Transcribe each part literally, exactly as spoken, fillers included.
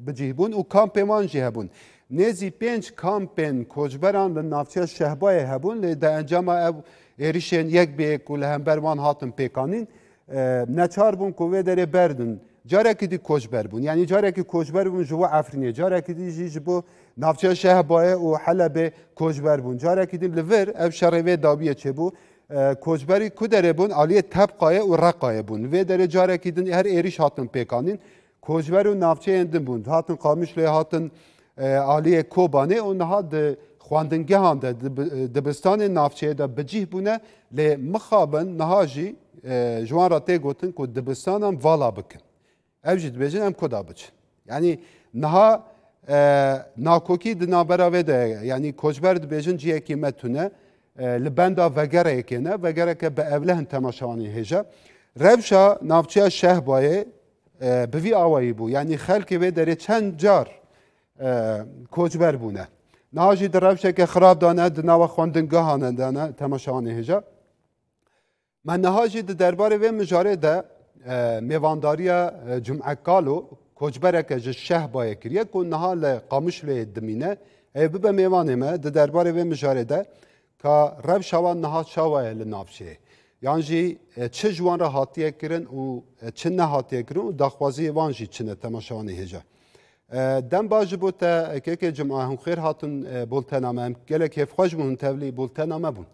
بجیه بون و کامپمان جی هبون نزی پنج کامپین کوچبران لنافچه شهبای هبون لی ده انجام او ایریشن یک بیک و لهمبروان هاتن پیکانین نچار بون کوه داره بردن جاره که دی کوچبر بون یعنی جاره که کوچبر بون جوا افرینیه جاره که دی جی جبو نافچه شهبای و حلب کوچبر بون جاره که دی لور او شروه دابیه چه بو کوچبری کدره بون علیه طبقای و رقای بون و در جاره که دی هر ایریش هاتن پیکانین کوچبر و نافچه اندن بون هاتن قامش لی هاتن علیه کوبانه و نها ده خواندنگه هم ده دبستان نافچه ده بجیه بونه لی مخابن نهاجی جوان را تی گوتن که دبستان هم والا بکن او جد بیجن هم کدا بچن یعنی نها ناکوکی ده نابراوه ده یعنی کوچبر ده بیجن جیه که متونه لبندا وگره کنه وگره که به اولهن تماشاوانی هجا روشا نافچه شهبایه بوی آوایی بو یعنی خلقی وی داره چند جار کوچبر بونه نهاجی در روشه که خراب دانه دناو خواندنگاه هانه دانه تماشاوانی هجا من نهاجی در درباره و مجاره ده میوانداری جمعه کالو کوچبره که شه بایه کریه که نها لقامش لی دمینه ای ببه میوانه ما در درباره و مجاره ده که رب شوان نها شواه لنافشه یعنی جی چه جوان را حاتیه کرن و چه نه حاتیه کرن و داخوازی وان جی چنه تماشاوانی هجا دم باج بوده که که جمعه هم خیر هاتون بولتنامه هم گله کیف خوش بون تبلی بولتنامه بون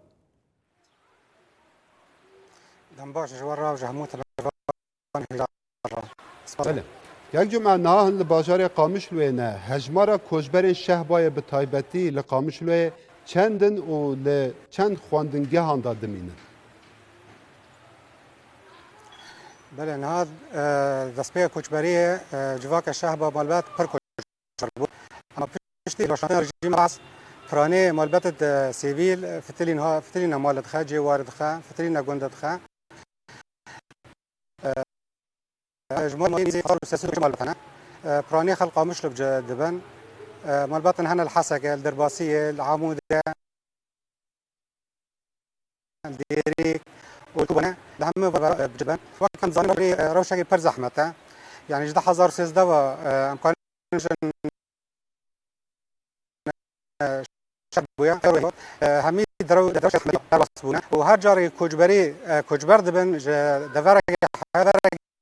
دم باج جوار را جهموت بله یک جمعه نه هن لباجار قامش لوینه هجمارا کوچبر شهبای به تایبتی لقامش لوی چندن و لچند خواندنگه هان دادمینه بله نهاد دسپه کوچبری جواک شهبا مالبات پر کوچبر بود اما پشتی روشنه رژیم راس فرانه مالبات سیویل فتلین ها فتلین مالت خا جی وارد خا فتلین گندت خا جمهور مالي قالوا سياسة مالبتنا فرانه خلق قامش لبج دبن مالباتن هنا الحسكة الدرباسية العمودة الديريك والكوبانة لهم بجبن وكان ظني روشة بر زحمته يعني جدا حزار سيز دوا امكان شبويا همي درو درو درباسبونا وهر جاري كوجبري كوجبر دبن دفرق هذا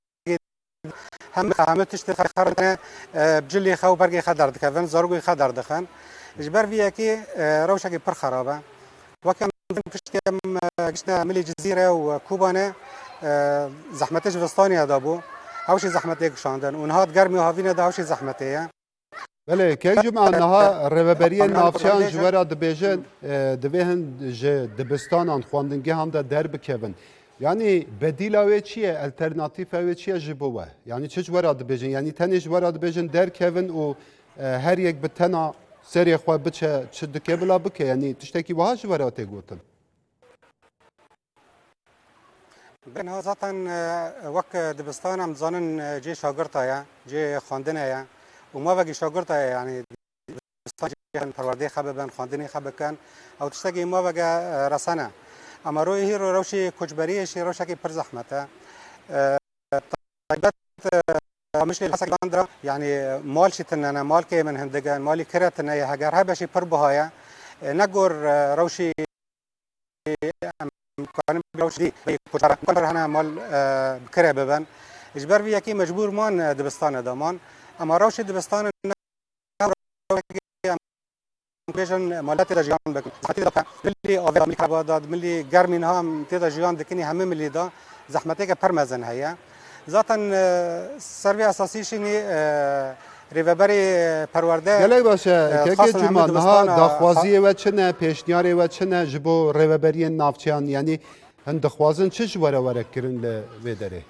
هم هم تشتري خرطنا بجلي خو برقي خدر دكان زارقي خدر دخان جبر فيها كي روشة بر خرابة وكان كشتم كشنا ملي جزيرة وكوبانة زحمتش فستاني هذا بو هاوشي زحمتك شاندن ونهاد گرمی هاوینه ده هاوشي زحمتيه بله که جمعه نها رهبری نافچان جوارا دبیجن دوهن ج دبستانان خواندنگی هم ده در بکوین یعنی بدیل اوی چیه الترناتیف اوی چیه جبوه یعنی چه جوارا دبیجن یعنی تنش جوارا دبیجن در کوین و هر یک بتنا سری خو بچه چه دکه بلا بکه یعنی تشتکی وها جوارا تگوتن بنها ذاتا وقت دبستان هم زانن جي شاگرتا جي خواندنه وما بقي شاگرتا يعني دبستان جي پرورده خببن خواندنه خبکن او تشتكي ما بقى رسانه اما روی هی رو روشی کجبری شی روشکی پر زحمته طيبت مش الحسك باندرا يعني مال شتنا مال كي من هندگان مالي كرتنا يا هجر هبه شي پر بهايا نگور روشي كان بلوشدي كتر كتر هنا مال بكره ببن اجبر بي كي مجبور مان دبستان دامان اما روش دبستان بيجن مالات رجيان بك ملي اوفر ميكاباداد ملي گرمين هم تيدا جيان دكني هم ملي دا زحمتك برمزن هيا ذاتا سروي اساسي شني ریوبری پرورده گله باشه که که جمعه نها داخوازی و چنه پیشنیاری و چنه جبو ریوبری نافچیان یعنی هند داخوازن چه جواره وره کرن لویدره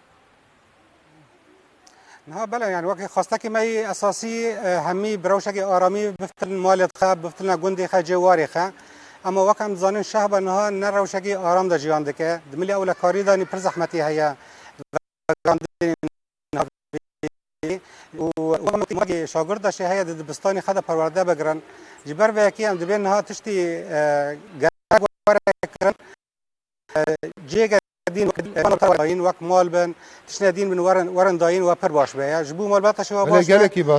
نه بله يعني وقت خاصة که می اساسی همی بروشک آرامی بفتن مالت خب بفتن گندی خ جواری خ اما وقت هم زانن شهب نها نه روشک آرام دا جیان دکه دملی اول کاری دانی پر زحمتی هيا و وقتی شاگرد شی هيا دبستانی خدا پرورده بگرن جبر و کی هم دبین ها تشتی گواره کرن جیگ دین وقت مال بن تشنه دین من ورن ورن داین و پر باش بیا جبو مال باتش و باش